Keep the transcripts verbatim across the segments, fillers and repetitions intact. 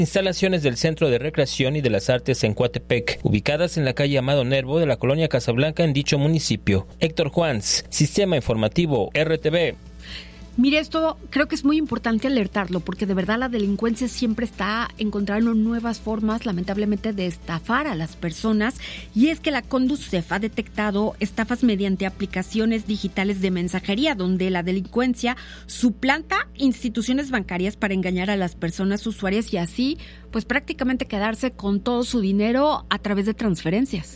Instalaciones del Centro de Recreación y de las Artes en Coatepec, ubicadas en la calle Amado Nervo de la colonia Casablanca en dicho municipio. Héctor Juans, Sistema Informativo R T V. Mire, esto creo que es muy importante alertarlo, porque de verdad la delincuencia siempre está encontrando nuevas formas, lamentablemente, de estafar a las personas. Y es que la Conducef ha detectado estafas mediante aplicaciones digitales de mensajería, donde la delincuencia suplanta instituciones bancarias para engañar a las personas usuarias y así, pues prácticamente quedarse con todo su dinero a través de transferencias.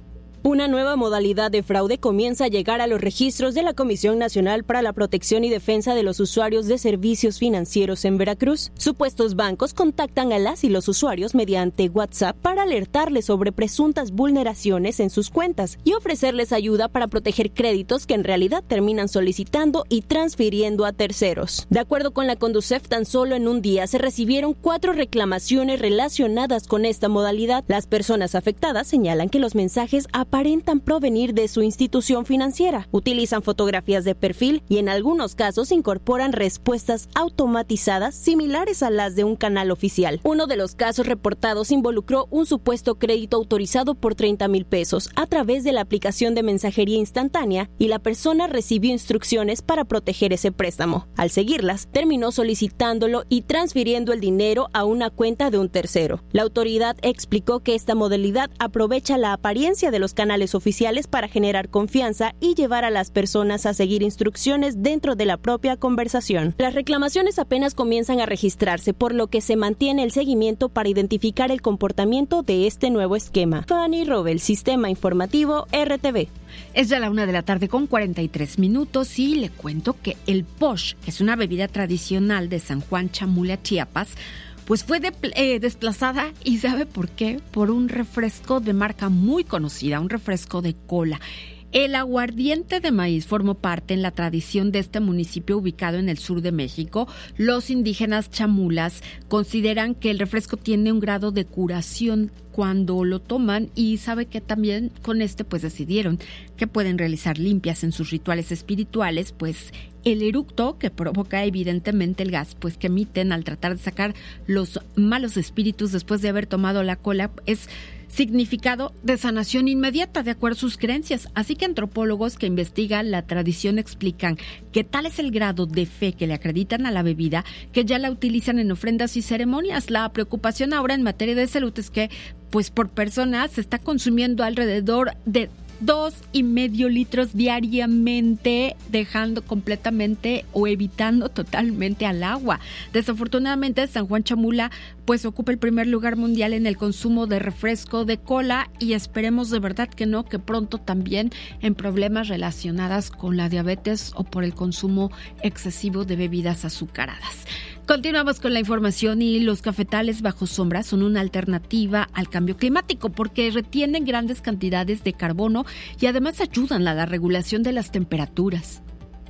Una nueva modalidad de fraude comienza a llegar a los registros de la Comisión Nacional para la Protección y Defensa de los Usuarios de Servicios Financieros en Veracruz. Supuestos bancos contactan a las y los usuarios mediante WhatsApp para alertarles sobre presuntas vulneraciones en sus cuentas y ofrecerles ayuda para proteger créditos que en realidad terminan solicitando y transfiriendo a terceros. De acuerdo con la Conducef, tan solo en un día se recibieron cuatro reclamaciones relacionadas con esta modalidad. Las personas afectadas señalan que los mensajes aparentan provenir de su institución financiera, utilizan fotografías de perfil y en algunos casos incorporan respuestas automatizadas similares a las de un canal oficial. Uno de los casos reportados involucró un supuesto crédito autorizado por treinta mil pesos a través de la aplicación de mensajería instantánea y la persona recibió instrucciones para proteger ese préstamo. Al seguirlas, terminó solicitándolo y transfiriendo el dinero a una cuenta de un tercero. La autoridad explicó que esta modalidad aprovecha la apariencia de los canales oficiales para generar confianza y llevar a las personas a seguir instrucciones dentro de la propia conversación. Las reclamaciones apenas comienzan a registrarse, por lo que se mantiene el seguimiento para identificar el comportamiento de este nuevo esquema. Fanny Robel, Sistema Informativo R T V. Es ya la una de la tarde con cuarenta y tres minutos y le cuento que el posh, que es una bebida tradicional de San Juan Chamula, Chiapas, pues fue de, eh, desplazada, ¿y sabe por qué? Por un refresco de marca muy conocida, un refresco de cola. El aguardiente de maíz formó parte en la tradición de este municipio ubicado en el sur de México. Los indígenas chamulas consideran que el refresco tiene un grado de curación cuando lo toman y sabe que también con este pues decidieron que pueden realizar limpias en sus rituales espirituales, pues el eructo que provoca evidentemente el gas pues que emiten al tratar de sacar los malos espíritus después de haber tomado la cola es significado de sanación inmediata de acuerdo a sus creencias. Así que antropólogos que investigan la tradición explican que tal es el grado de fe que le acreditan a la bebida que ya la utilizan en ofrendas y ceremonias. La preocupación ahora en materia de salud es que pues por persona se está consumiendo alrededor de dos y medio litros diariamente, dejando completamente o evitando totalmente al agua. Desafortunadamente, San Juan Chamula pues ocupa el primer lugar mundial en el consumo de refresco de cola y esperemos de verdad que no, que pronto también en problemas relacionados con la diabetes o por el consumo excesivo de bebidas azucaradas. Continuamos con la información y los cafetales bajo sombra son una alternativa al cambio climático porque retienen grandes cantidades de carbono y además ayudan a la regulación de las temperaturas.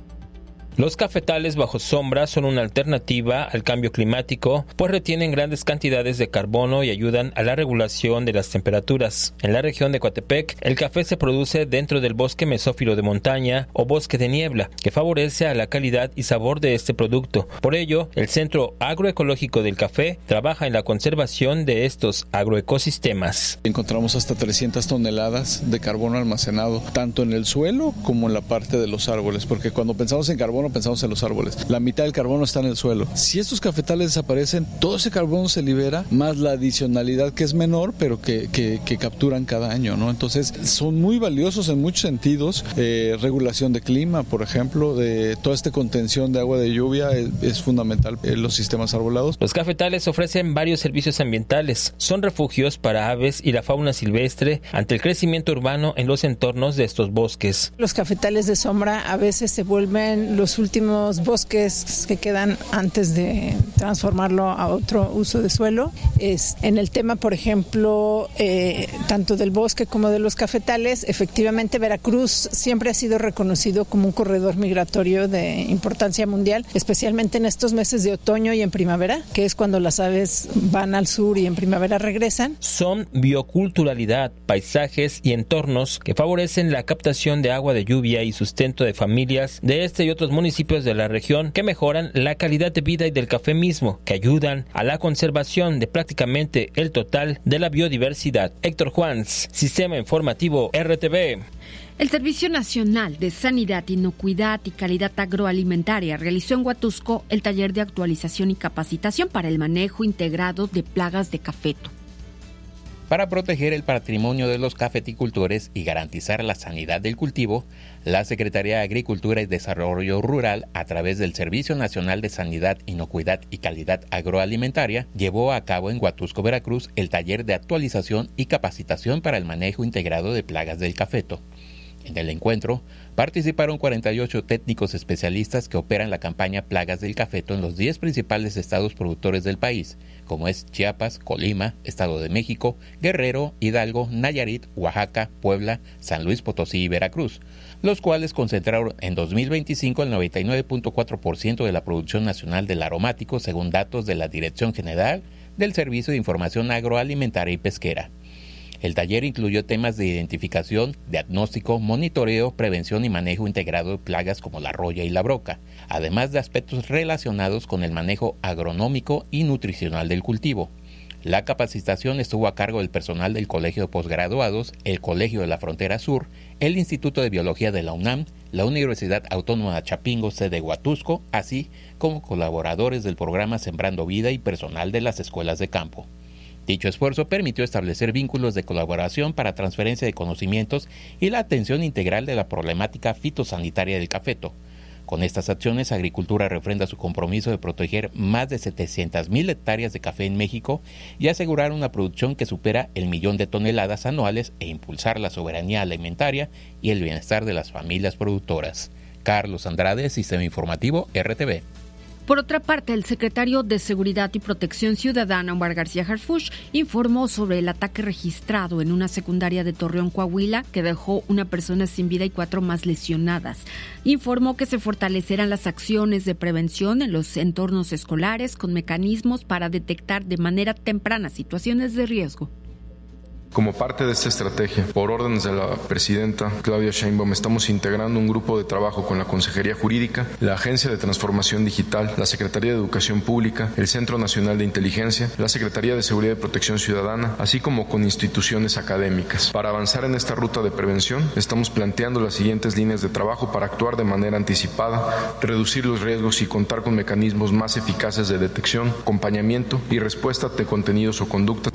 Los cafetales bajo sombra son una alternativa al cambio climático, pues retienen grandes cantidades de carbono y ayudan a la regulación de las temperaturas. En la región de Coatepec, el café se produce dentro del bosque mesófilo de montaña o bosque de niebla, que favorece a la calidad y sabor de este producto. Por ello, el Centro Agroecológico del Café trabaja en la conservación de estos agroecosistemas. Encontramos hasta trescientas toneladas de carbono almacenado, tanto en el suelo como en la parte de los árboles, porque cuando pensamos en carbono pensamos en los árboles. La mitad del carbono está en el suelo. Si estos cafetales desaparecen, todo ese carbono se libera, más la adicionalidad que es menor, pero que, que, que capturan cada año, ¿no? Entonces, son muy valiosos en muchos sentidos. Eh, regulación de clima, por ejemplo, de toda esta contención de agua de lluvia es, es fundamental en los sistemas arbolados. Los cafetales ofrecen varios servicios ambientales. Son refugios para aves y la fauna silvestre ante el crecimiento urbano en los entornos de estos bosques. Los cafetales de sombra a veces se vuelven los últimos bosques que quedan antes de transformarlo a otro uso de suelo. Es, en el tema, por ejemplo, eh, tanto del bosque como de los cafetales, efectivamente Veracruz siempre ha sido reconocido como un corredor migratorio de importancia mundial, especialmente en estos meses de otoño y en primavera, que es cuando las aves van al sur y en primavera regresan. Son bioculturalidad, paisajes y entornos que favorecen la captación de agua de lluvia y sustento de familias de este y otros municipios municipios de la región que mejoran la calidad de vida y del café mismo, que ayudan a la conservación de prácticamente el total de la biodiversidad. Héctor Juans, Sistema Informativo R T V. El Servicio Nacional de Sanidad, Inocuidad y Calidad Agroalimentaria realizó en Huatusco el taller de actualización y capacitación para el manejo integrado de plagas de cafeto. Para proteger el patrimonio de los cafeticultores y garantizar la sanidad del cultivo, la Secretaría de Agricultura y Desarrollo Rural, a través del Servicio Nacional de Sanidad, Inocuidad y Calidad Agroalimentaria, llevó a cabo en Huatusco, Veracruz, el taller de actualización y capacitación para el manejo integrado de plagas del cafeto. En el encuentro participaron cuarenta y ocho técnicos especialistas que operan la campaña Plagas del Cafeto en los diez principales estados productores del país, como es Chiapas, Colima, Estado de México, Guerrero, Hidalgo, Nayarit, Oaxaca, Puebla, San Luis Potosí y Veracruz, los cuales concentraron en dos mil veinticinco el noventa y nueve punto cuatro por ciento de la producción nacional del aromático, según datos de la Dirección General del Servicio de Información Agroalimentaria y Pesquera. El taller incluyó temas de identificación, diagnóstico, monitoreo, prevención y manejo integrado de plagas como la roya y la broca, además de aspectos relacionados con el manejo agronómico y nutricional del cultivo. La capacitación estuvo a cargo del personal del Colegio de Posgraduados, el Colegio de la Frontera Sur, el Instituto de Biología de la UNAM, la Universidad Autónoma de Chapingo, sede Huatusco, así como colaboradores del programa Sembrando Vida y personal de las escuelas de campo. Dicho esfuerzo permitió establecer vínculos de colaboración para transferencia de conocimientos y la atención integral de la problemática fitosanitaria del cafeto. Con estas acciones, Agricultura refrenda su compromiso de proteger más de setecientas mil hectáreas de café en México y asegurar una producción que supera el millón de toneladas anuales e impulsar la soberanía alimentaria y el bienestar de las familias productoras. Carlos Andrade, Sistema Informativo R T V. Por otra parte, el secretario de Seguridad y Protección Ciudadana, Omar García Harfuch, informó sobre el ataque registrado en una secundaria de Torreón, Coahuila, que dejó una persona sin vida y cuatro más lesionadas. Informó que se fortalecerán las acciones de prevención en los entornos escolares con mecanismos para detectar de manera temprana situaciones de riesgo. Como parte de esta estrategia, por órdenes de la presidenta Claudia Sheinbaum, estamos integrando un grupo de trabajo con la Consejería Jurídica, la Agencia de Transformación Digital, la Secretaría de Educación Pública, el Centro Nacional de Inteligencia, la Secretaría de Seguridad y Protección Ciudadana, así como con instituciones académicas. Para avanzar en esta ruta de prevención, estamos planteando las siguientes líneas de trabajo para actuar de manera anticipada, reducir los riesgos y contar con mecanismos más eficaces de detección, acompañamiento y respuesta de contenidos o conductas.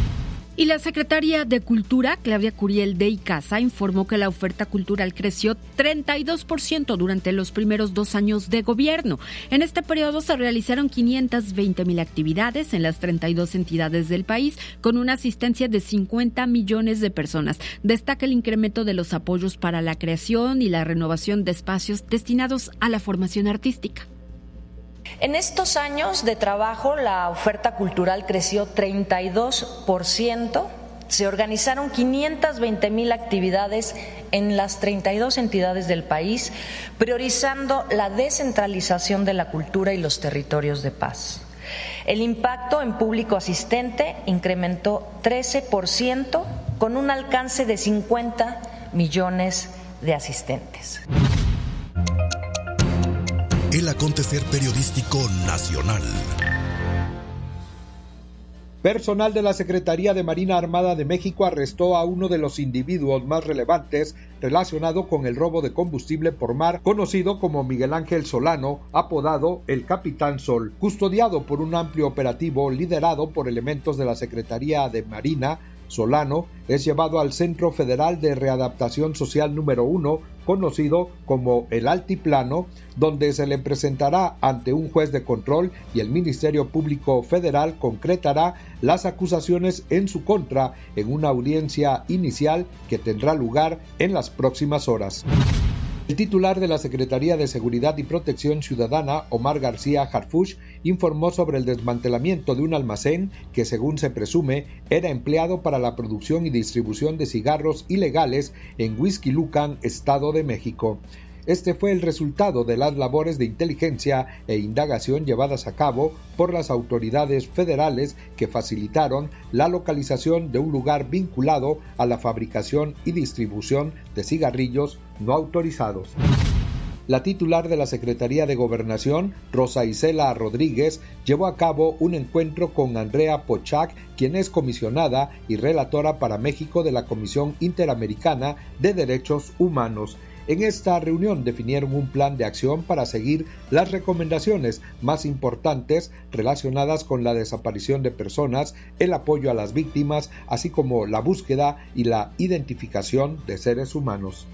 Y la secretaria de Cultura, Claudia Curiel de Icaza, informó que la oferta cultural creció treinta y dos por ciento durante los primeros dos años de gobierno. En este periodo se realizaron quinientas veinte mil actividades en las treinta y dos entidades del país, con una asistencia de cincuenta millones de personas. Destaca el incremento de los apoyos para la creación y la renovación de espacios destinados a la formación artística. En estos años de trabajo, la oferta cultural creció treinta y dos por ciento. Se organizaron quinientas veinte mil actividades en las treinta y dos entidades del país, priorizando la descentralización de la cultura y los territorios de paz. El impacto en público asistente incrementó trece por ciento, con un alcance de cincuenta millones de asistentes. El acontecer periodístico nacional. Personal de la Secretaría de Marina Armada de México arrestó a uno de los individuos más relevantes relacionado con el robo de combustible por mar, conocido como Miguel Ángel Solano, apodado el Capitán Sol, custodiado por un amplio operativo liderado por elementos de la Secretaría de Marina. Solano es llevado al Centro Federal de Readaptación Social número uno, conocido como el Altiplano, donde se le presentará ante un juez de control y el Ministerio Público Federal concretará las acusaciones en su contra en una audiencia inicial que tendrá lugar en las próximas horas. El titular de la Secretaría de Seguridad y Protección Ciudadana, Omar García Harfuch, informó sobre el desmantelamiento de un almacén que, según se presume, era empleado para la producción y distribución de cigarros ilegales en Huixquilucan, Estado de México. Este fue el resultado de las labores de inteligencia e indagación llevadas a cabo por las autoridades federales que facilitaron la localización de un lugar vinculado a la fabricación y distribución de cigarrillos no autorizados. La titular de la Secretaría de Gobernación, Rosa Isela Rodríguez, llevó a cabo un encuentro con Andrea Pochac, quien es comisionada y relatora para México de la Comisión Interamericana de Derechos Humanos. En esta reunión definieron un plan de acción para seguir las recomendaciones más importantes relacionadas con la desaparición de personas, el apoyo a las víctimas, así como la búsqueda y la identificación de seres humanos.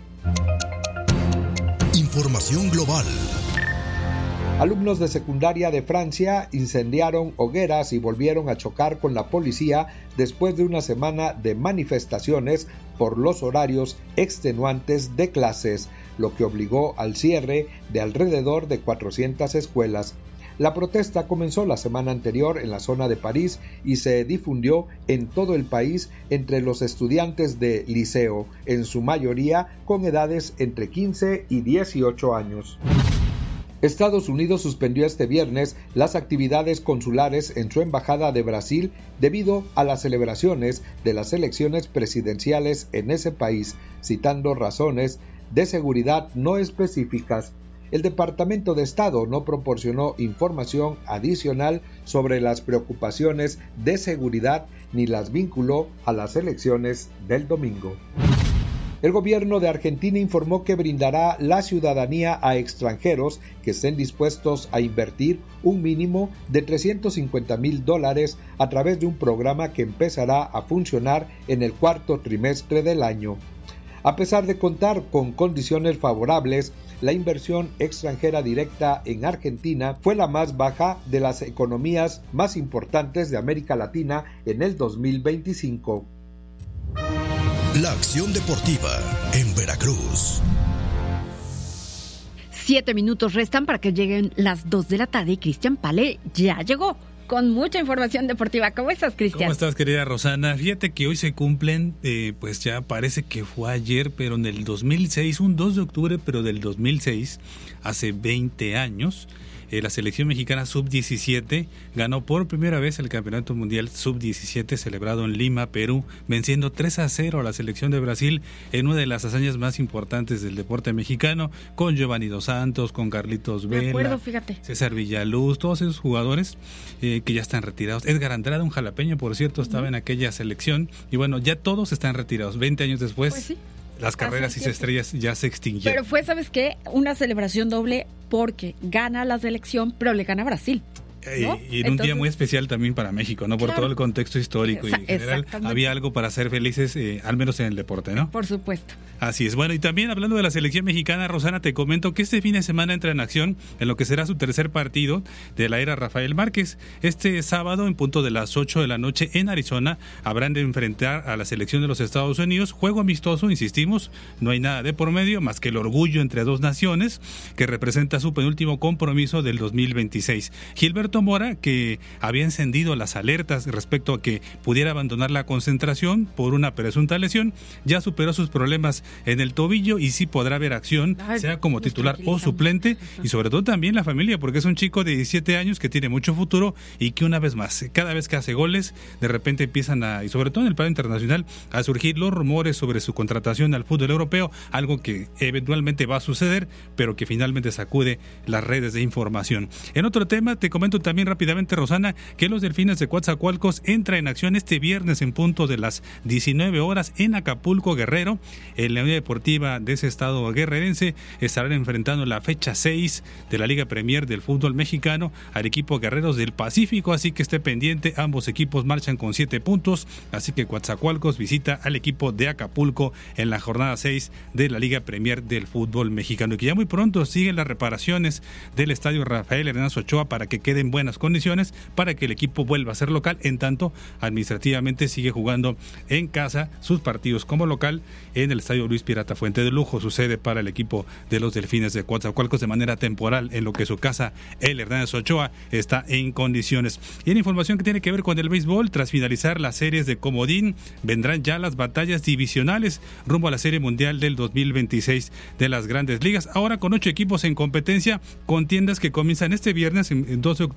Información global. Alumnos de secundaria de Francia incendiaron hogueras y volvieron a chocar con la policía después de una semana de manifestaciones por los horarios extenuantes de clases, lo que obligó al cierre de alrededor de cuatrocientas escuelas. La protesta comenzó la semana anterior en la zona de París y se difundió en todo el país entre los estudiantes de liceo, en su mayoría con edades entre quince y dieciocho años. Estados Unidos suspendió este viernes las actividades consulares en su embajada de Brasil debido a las celebraciones de las elecciones presidenciales en ese país, citando razones de seguridad no específicas. El Departamento de Estado no proporcionó información adicional sobre las preocupaciones de seguridad ni las vinculó a las elecciones del domingo. El gobierno de Argentina informó que brindará la ciudadanía a extranjeros que estén dispuestos a invertir un mínimo de trescientos cincuenta mil dólares a través de un programa que empezará a funcionar en el cuarto trimestre del año. A pesar de contar con condiciones favorables, la inversión extranjera directa en Argentina fue la más baja de las economías más importantes de América Latina en el dos mil veinticinco. La acción deportiva en Veracruz. Siete minutos restan para que lleguen las dos de la tarde y Cristian Pale ya llegó con mucha información deportiva. ¿Cómo estás, Cristian? ¿Cómo estás, querida Rosana? Fíjate que hoy se cumplen, eh, pues ya parece que fue ayer, pero en el dos mil seis, un dos de octubre, pero del dos mil seis, hace veinte años, eh, la selección mexicana sub diecisiete ganó por primera vez el Campeonato Mundial sub diecisiete celebrado en Lima, Perú, venciendo tres a cero a la selección de Brasil en una de las hazañas más importantes del deporte mexicano, con Giovanni Dos Santos, con Carlitos Vela, Me acuerdo, fíjate. César Villaluz, todos esos jugadores eh, que ya están retirados. Edgar Andrade, un jalapeño, por cierto, estaba uh-huh. en aquella selección, y bueno, ya todos están retirados. veinte años después, pues sí. Las carreras y estrellas ya se extinguieron. Pero fue, ¿sabes qué? Una celebración doble porque gana la selección, pero le gana a Brasil. ¿no? Y, y en Entonces, un día muy especial también para México, ¿no? Por claro. todo el contexto histórico Esa, y en general había algo para ser felices, eh, al menos en el deporte, ¿no? Por supuesto. Así es. Bueno, y también hablando de la selección mexicana, Rosana, te comento que este fin de semana entra en acción en lo que será su tercer partido de la era Rafael Márquez. Este sábado, en punto de las ocho de la noche en Arizona, habrán de enfrentar a la selección de los Estados Unidos. Juego amistoso, insistimos, no hay nada de por medio más que el orgullo entre dos naciones, que representa su penúltimo compromiso del dos mil veintiséis. Gilberto Mora, que había encendido las alertas respecto a que pudiera abandonar la concentración por una presunta lesión, ya superó sus problemas en el tobillo y sí podrá ver acción, Ay, sea como titular o suplente, y sobre todo también la familia, porque es un chico de diecisiete años que tiene mucho futuro y que una vez más, cada vez que hace goles, de repente empiezan a, y sobre todo en el plano internacional, a surgir los rumores sobre su contratación al fútbol europeo, algo que eventualmente va a suceder, pero que finalmente sacude las redes de información. En otro tema, te comento también rápidamente, Rosana, que los Delfines de Coatzacoalcos entra en acción este viernes en punto de las diecinueve horas en Acapulco, Guerrero. En la Unión Deportiva de ese estado guerrerense estarán enfrentando la fecha seis de la Liga Premier del fútbol mexicano al equipo Guerreros del Pacífico, así que esté pendiente. Ambos equipos marchan con siete puntos, así que Coatzacoalcos visita al equipo de Acapulco en la jornada seis de la Liga Premier del fútbol mexicano, y que ya muy pronto siguen las reparaciones del estadio Rafael Hernández Ochoa para que quede en buenas condiciones para que el equipo vuelva a ser local. En tanto, administrativamente sigue jugando en casa sus partidos como local en el estadio Luis Pirata Fuente de Lujo. Sucede para el equipo de los Delfines de Coatzacoalcos de manera temporal, en lo que su casa, el Hernández Ochoa, está en condiciones. Y en información que tiene que ver con el béisbol, tras finalizar las series de comodín, vendrán ya las batallas divisionales rumbo a la Serie Mundial del dos mil veintiséis de las Grandes Ligas, ahora con ocho equipos en competencia, contiendas que comienzan este viernes, en dos de octubre,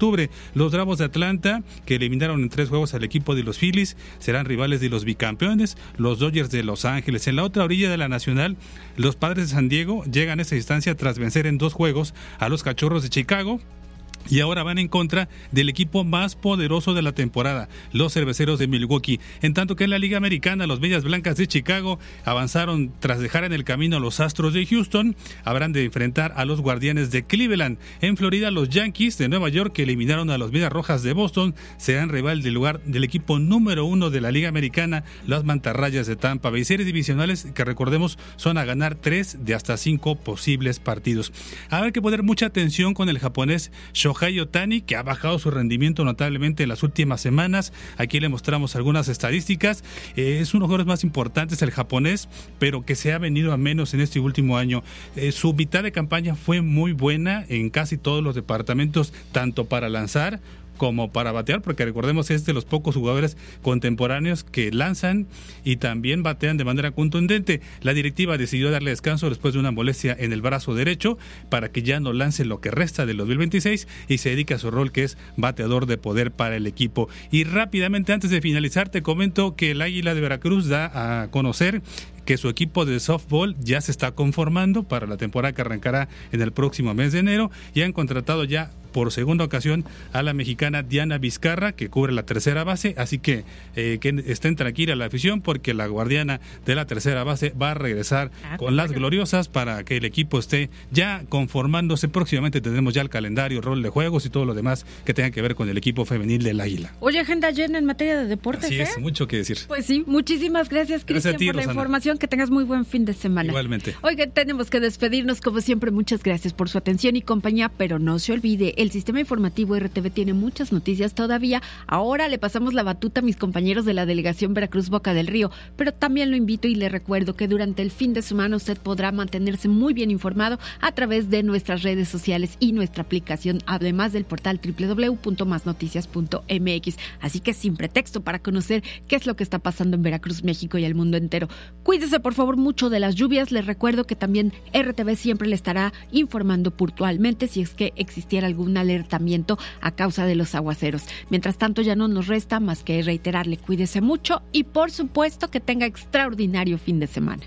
octubre. Los Bravos de Atlanta, que eliminaron en tres juegos al equipo de los Phillies, serán rivales de los bicampeones, los Dodgers de Los Ángeles. En la otra orilla de la Nacional, los Padres de San Diego llegan a esa instancia tras vencer en dos juegos a los Cachorros de Chicago. Y ahora van en contra del equipo más poderoso de la temporada, los Cerveceros de Milwaukee. En tanto que en la Liga Americana, los Medias Blancas de Chicago avanzaron tras dejar en el camino a los Astros de Houston. Habrán de enfrentar a los Guardianes de Cleveland. En Florida, los Yankees de Nueva York, que eliminaron a los Medias Rojas de Boston, serán rival del lugar del equipo número uno de la Liga Americana, las Mantarrayas de Tampa Bay. Series divisionales que, recordemos, son a ganar tres de hasta cinco posibles partidos. Habrá que poner mucha atención con el japonés Shohei Ohtani, que ha bajado su rendimiento notablemente en las últimas semanas. Aquí le mostramos algunas estadísticas. Eh, es uno de los jugadores más importantes, el japonés, pero que se ha venido a menos en este último año. Eh, su mitad de campaña fue muy buena en casi todos los departamentos, tanto para lanzar como para batear, porque recordemos es de los pocos jugadores contemporáneos que lanzan y también batean de manera contundente. La directiva decidió darle descanso después de una molestia en el brazo derecho para que ya no lance lo que resta del dos mil veintiséis y se dedique a su rol, que es bateador de poder para el equipo. Y rápidamente, antes de finalizar, te comento que el Águila de Veracruz da a conocer que su equipo de softball ya se está conformando para la temporada que arrancará en el próximo mes de enero, y han contratado ya por segunda ocasión a la mexicana Diana Vizcarra, que cubre la tercera base, así que eh, que estén tranquila la afición, porque la guardiana de la tercera base va a regresar ah, con las gloriosas para que el equipo esté ya conformándose. Próximamente tendremos ya el calendario, rol de juegos y todo lo demás que tenga que ver con el equipo femenil del Águila. Oye, agenda llena en materia de deportes. Así ¿eh? es, mucho que decir. Pues sí, muchísimas gracias, Cristian, por la Rosana. información. Que tengas muy buen fin de semana. Igualmente. Oiga, tenemos que despedirnos, como siempre. Muchas gracias por su atención y compañía, pero no se olvide, el sistema informativo R T V tiene muchas noticias todavía. Ahora le pasamos la batuta a mis compañeros de la delegación Veracruz Boca del Río, pero también lo invito y le recuerdo que durante el fin de semana usted podrá mantenerse muy bien informado a través de nuestras redes sociales y nuestra aplicación, además del portal doble u doble u doble u punto más noticias punto m x. Así que sin pretexto para conocer qué es lo que está pasando en Veracruz, México y el mundo entero. Cuídese por favor mucho de las lluvias. Les recuerdo que también R T V siempre le estará informando puntualmente si es que existiera algún alertamiento a causa de los aguaceros. Mientras tanto, ya no nos resta más que reiterarle, cuídese mucho y por supuesto que tenga extraordinario fin de semana.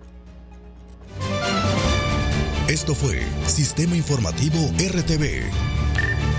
Esto fue Sistema Informativo R T V.